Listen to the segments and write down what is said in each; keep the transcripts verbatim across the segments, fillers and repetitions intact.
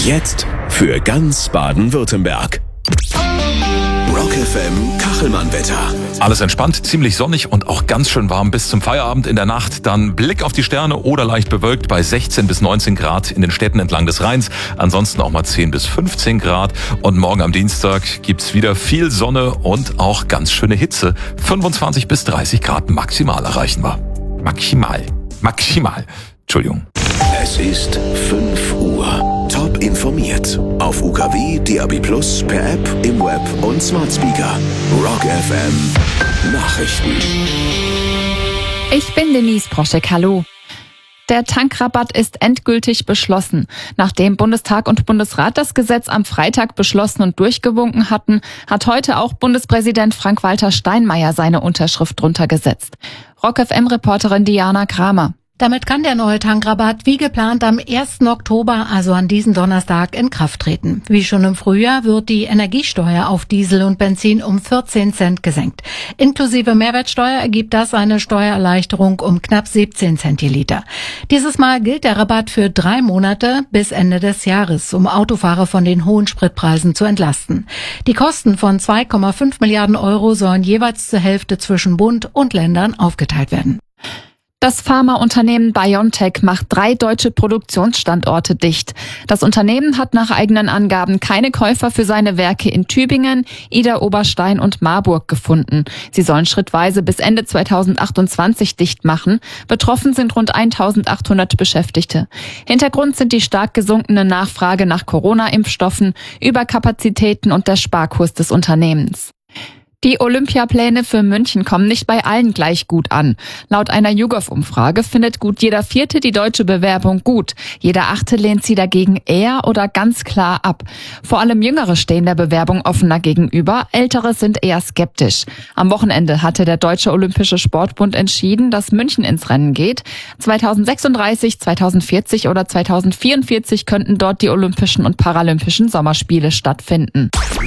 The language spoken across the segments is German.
Jetzt für ganz Baden-Württemberg. Rock F M Kachelmann-Wetter. Alles entspannt, ziemlich sonnig und auch ganz schön warm bis zum Feierabend in der Nacht. Dann Blick auf die Sterne oder leicht bewölkt bei sechzehn bis neunzehn Grad in den Städten entlang des Rheins. Ansonsten auch mal zehn bis fünfzehn Grad. Und morgen am Dienstag gibt's wieder viel Sonne und auch ganz schöne Hitze. fünfundzwanzig bis dreißig Grad maximal erreichen wir. Maximal. Maximal. Entschuldigung. Es ist fünf Uhr. Top informiert. Auf U K W, D A B Plus, per App, im Web und Smart Speaker. Rock F M Nachrichten. Ich bin Denise Proschek, hallo. Der Tankrabatt ist endgültig beschlossen. Nachdem Bundestag und Bundesrat das Gesetz am Freitag beschlossen und durchgewunken hatten, hat heute auch Bundespräsident Frank-Walter Steinmeier seine Unterschrift drunter gesetzt. Rock F M-Reporterin Diana Kramer. Damit kann der neue Tankrabatt wie geplant am ersten Oktober, also an diesem Donnerstag, in Kraft treten. Wie schon im Frühjahr wird die Energiesteuer auf Diesel und Benzin um vierzehn Cent gesenkt. Inklusive Mehrwertsteuer ergibt das eine Steuererleichterung um knapp siebzehn Cent je Liter. Dieses Mal gilt der Rabatt für drei Monate bis Ende des Jahres, um Autofahrer von den hohen Spritpreisen zu entlasten. Die Kosten von zwei Komma fünf Milliarden Euro sollen jeweils zur Hälfte zwischen Bund und Ländern aufgeteilt werden. Das Pharmaunternehmen BioNTech macht drei deutsche Produktionsstandorte dicht. Das Unternehmen hat nach eigenen Angaben keine Käufer für seine Werke in Tübingen, Idar-Oberstein und Marburg gefunden. Sie sollen schrittweise bis Ende zweitausendachtundzwanzig dicht machen. Betroffen sind rund eintausendachthundert Beschäftigte. Hintergrund sind die stark gesunkene Nachfrage nach Corona-Impfstoffen, Überkapazitäten und der Sparkurs des Unternehmens. Die Olympiapläne für München kommen nicht bei allen gleich gut an. Laut einer YouGov-Umfrage findet gut jeder Vierte die deutsche Bewerbung gut. Jeder Achte lehnt sie dagegen eher oder ganz klar ab. Vor allem Jüngere stehen der Bewerbung offener gegenüber, Ältere sind eher skeptisch. Am Wochenende hatte der Deutsche Olympische Sportbund entschieden, dass München ins Rennen geht. zweitausendsechsunddreißig, zweitausendvierzig oder zweitausendvierundvierzig könnten dort die Olympischen und Paralympischen Sommerspiele stattfinden.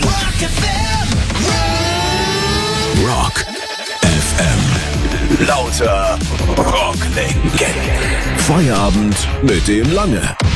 Rock F M. Lauter Rocklegenden. Feierabend mit dem Lange.